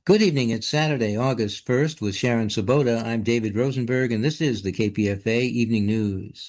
Good evening. It's Saturday, August 1st with Sharon Sabota. I'm David Rosenberg, and this is the KPFA Evening News.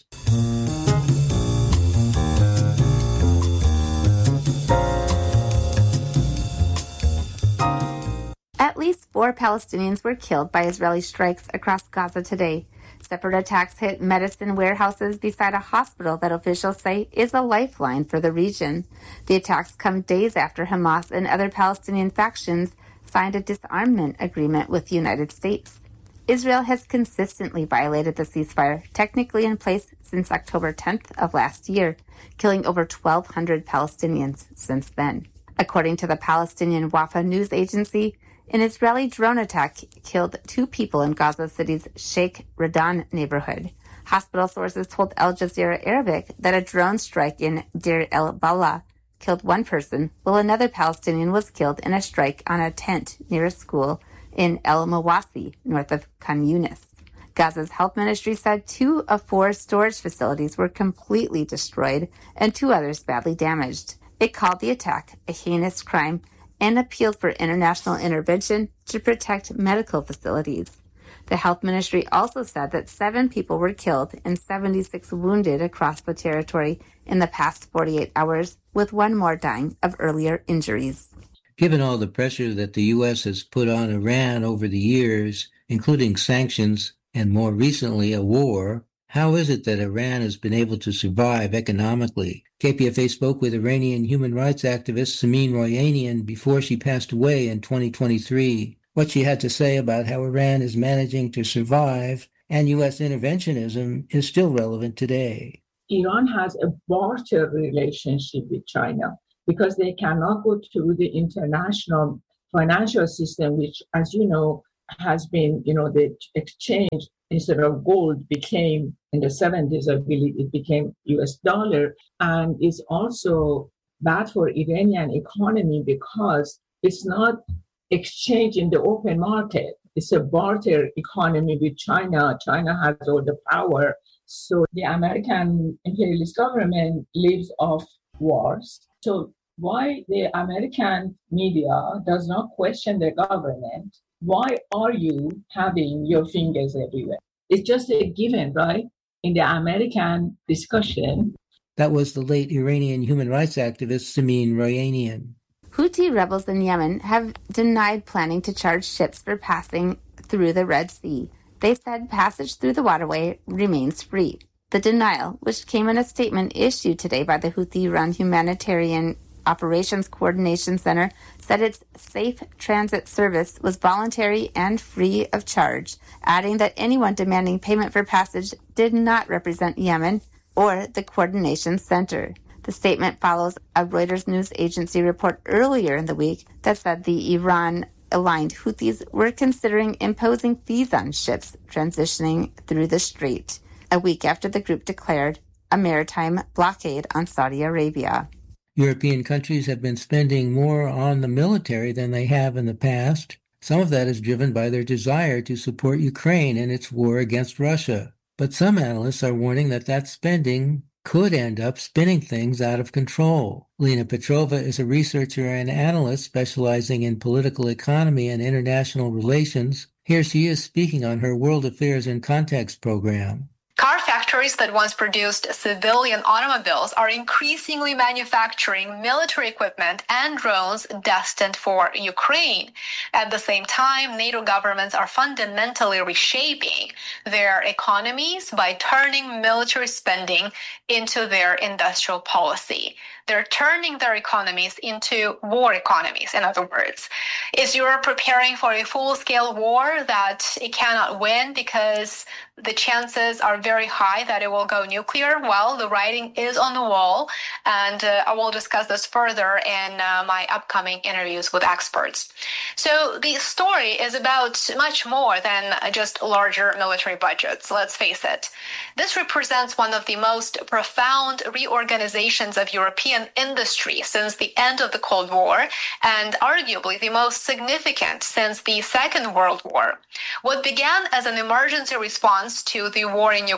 At least 4 Palestinians were killed by Israeli strikes across Gaza today. Separate attacks hit medicine warehouses beside a hospital that officials say is a lifeline for the region. The attacks come days after Hamas and other Palestinian factions signed a disarmament agreement with the United States. Israel has consistently violated the ceasefire, technically in place since October 10th of last year, killing over 1,200 Palestinians since then. According to the Palestinian Wafa news agency, an Israeli drone attack killed 2 people in Gaza City's Sheikh Radan neighborhood. Hospital sources told Al Jazeera Arabic that a drone strike in Deir el-Balah killed 1 person, while another Palestinian was killed in a strike on a tent near a school in El Mawasi, north of Khan Yunis. Gaza's health ministry said 2 of 4 storage facilities were completely destroyed and 2 others badly damaged. It called the attack a heinous crime and appealed for international intervention to protect medical facilities. The health ministry also said that 7 people were killed and 76 wounded across the territory in the past 48 hours, with 1 more dying of earlier injuries. Given all the pressure that the U.S. has put on Iran over the years, including sanctions and more recently a war, how is it that Iran has been able to survive economically? KPFA spoke with Iranian human rights activist Samin Royanian before she passed away in 2023. What she had to say about how Iran is managing to survive and U.S. interventionism is still relevant today. Iran has a barter relationship with China because they cannot go through the international financial system, which, as you know, has been, the exchange instead of gold became, in the 70s, I believe, it became US dollar. And it's also bad for Iranian economy because it's not exchange in the open market. It's a barter economy with China. China has all the power. So the American imperialist government lives off wars. So why the American media does not question the government? Why are you having your fingers everywhere? It's just a given, right? In the American discussion. That was the late Iranian human rights activist Samin Royanian. Houthi rebels in Yemen have denied planning to charge ships for passing through the Red Sea. They said passage through the waterway remains free. The denial, which came in a statement issued today by the Houthi-run Humanitarian Operations Coordination Center, said its safe transit service was voluntary and free of charge, adding that anyone demanding payment for passage did not represent Yemen or the coordination center. The statement follows a Reuters news agency report earlier in the week that said the Iran-aligned Houthis were considering imposing fees on ships transitioning through the strait, a week after the group declared a maritime blockade on Saudi Arabia. European countries have been spending more on the military than they have in the past. Some of that is driven by their desire to support Ukraine in its war against Russia. But some analysts are warning that spending could end up spinning things out of control. Lena Petrova is a researcher and analyst specializing in political economy and international relations. Here she is speaking on her World Affairs in Context program. Car factories that once produced civilian automobiles are increasingly manufacturing military equipment and drones destined for Ukraine. At the same time, NATO governments are fundamentally reshaping their economies by turning military spending into their industrial policy. They're turning their economies into war economies, in other words. Is Europe preparing for a full-scale war that it cannot win because the chances are very high that it will go nuclear? Well, the writing is on the wall, and I will discuss this further in my upcoming interviews with experts. So the story is about much more than just larger military budgets, let's face it. This represents one of the most profound reorganizations of European industry since the end of the Cold War, and arguably the most significant since the Second World War. What began as an emergency response to the war in Ukraine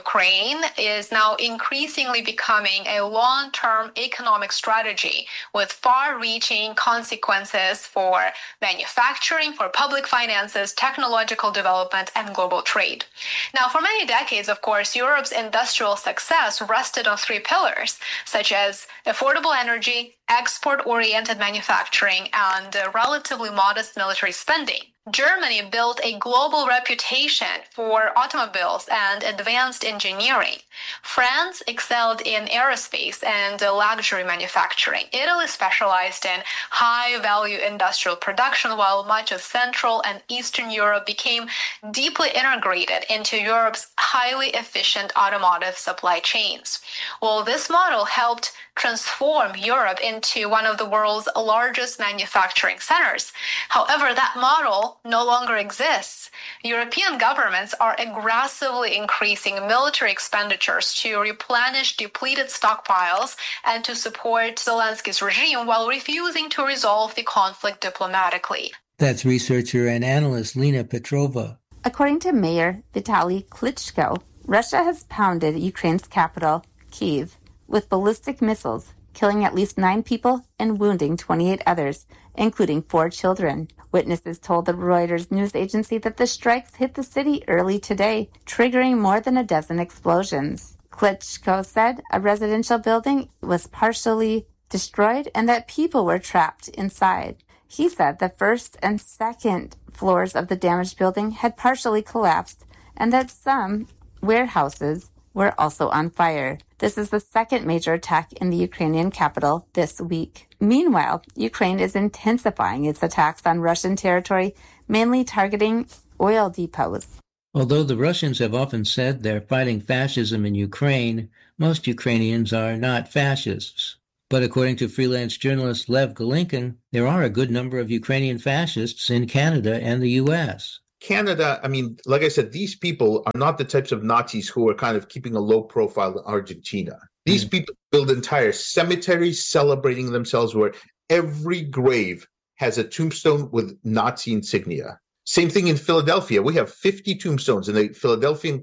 Ukraine is now increasingly becoming a long-term economic strategy with far-reaching consequences for manufacturing, for public finances, technological development, and global trade. Now, for many decades, of course, Europe's industrial success rested on three pillars, such as affordable energy, export-oriented manufacturing, and relatively modest military spending. Germany built a global reputation for automobiles and advanced engineering. France excelled in aerospace and luxury manufacturing. Italy specialized in high-value industrial production, while much of Central and Eastern Europe became deeply integrated into Europe's highly efficient automotive supply chains. Well, this model helped transform Europe into one of the world's largest manufacturing centers. However, that model no longer exists. European governments are aggressively increasing military expenditures to replenish depleted stockpiles and to support Zelensky's regime while refusing to resolve the conflict diplomatically. That's researcher and analyst Lena Petrova. According to Mayor Vitaly Klitschko, Russia has pounded Ukraine's capital, Kyiv, with ballistic missiles, killing at least 9 people and wounding 28 others, including 4 children. Witnesses told the Reuters news agency that the strikes hit the city early today, triggering more than a dozen explosions. Klitschko said a residential building was partially destroyed and that people were trapped inside. He said the first and second floors of the damaged building had partially collapsed and that some warehouses were also on fire. This is the second major attack in the Ukrainian capital this week. Meanwhile, Ukraine is intensifying its attacks on Russian territory, mainly targeting oil depots. Although the Russians have often said they're fighting fascism in Ukraine, most Ukrainians are not fascists. But according to freelance journalist Lev Golinkin, there are a good number of Ukrainian fascists in Canada and the U.S. Canada, I mean, like I said, these people are not the types of Nazis who are kind of keeping a low profile in Argentina. These people build entire cemeteries celebrating themselves where every grave has a tombstone with Nazi insignia. Same thing in Philadelphia. We have 50 tombstones in the Philadelphia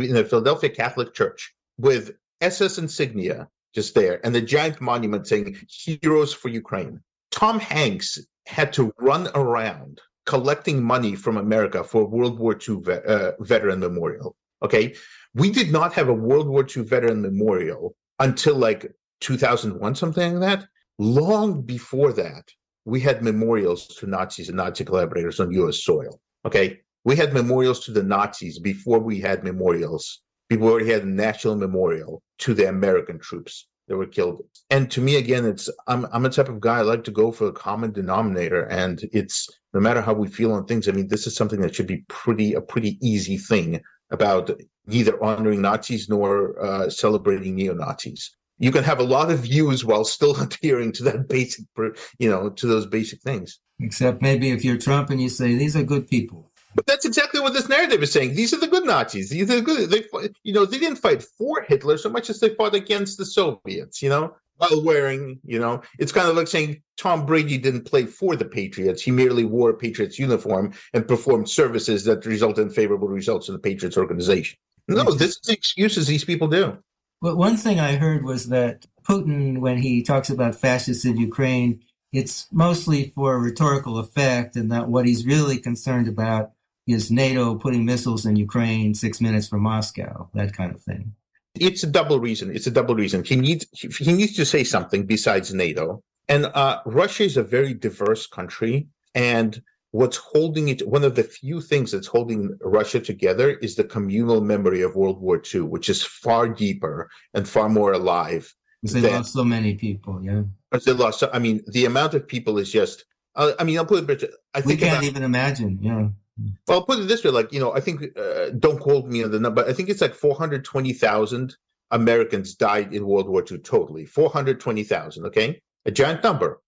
Catholic Church with SS insignia just there and the giant monument saying Heroes for Ukraine. Tom Hanks had to run around collecting money from America for World War II veteran memorial. Okay, we did not have a World War II veteran memorial until like 2001, something like that. Long before that, we had memorials to Nazis and Nazi collaborators on U.S. soil. Okay, we had memorials to the Nazis before we had memorials. People already had a national memorial to the American troops that were killed. And to me, again, I'm a type of guy, I like to go for a common denominator, and it's no matter how we feel on things. I mean, this is something that should be a pretty easy thing about neither honoring Nazis nor celebrating neo-Nazis. You can have a lot of views while still adhering to that basic, to those basic things. Except maybe if you're Trump and you say, these are good people. But that's exactly what this narrative is saying. These are the good Nazis. These are the good. They didn't fight for Hitler so much as they fought against the Soviets, while wearing, it's kind of like saying Tom Brady didn't play for the Patriots. He merely wore a Patriots uniform and performed services that resulted in favorable results in the Patriots organization. No, this is the excuses these people do. Well, one thing I heard was that Putin, when he talks about fascists in Ukraine, it's mostly for rhetorical effect, and that what he's really concerned about is NATO putting missiles in Ukraine 6 minutes from Moscow, that kind of thing. It's a double reason. He needs to say something besides NATO. And Russia is a very diverse country, and what's holding it, one of the few things that's holding Russia together is the communal memory of World War II, which is far deeper and far more alive. Because they lost so many people, yeah. They lost. So, I mean, the amount of people is just. I'll put it. We can't even imagine. Yeah. Well, I'll put it this way: I think. Don't quote me on the number. I think it's like 420,000 Americans died in World War II totally. 420,000. Okay, a giant number.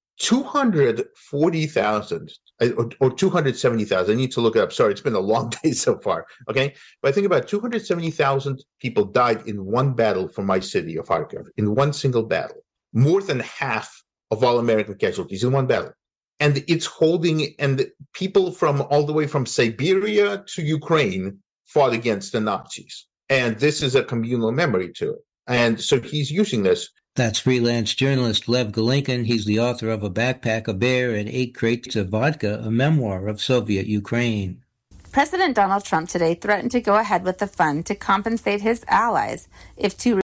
240,000 or 270,000. I need to look it up. Sorry, it's been a long day so far. Okay, but I think about 270,000 people died in one battle for my city of Kharkiv, in one single battle. More than half of all American casualties in one battle. And it's holding, and people from all the way from Siberia to Ukraine fought against the Nazis. And this is a communal memory to it. And so he's using this. That's freelance journalist Lev Golinkin. He's the author of A Backpack, a Bear, and 8 Crates of Vodka, a memoir of Soviet Ukraine. President Donald Trump today threatened to go ahead with the fund to compensate his allies if 2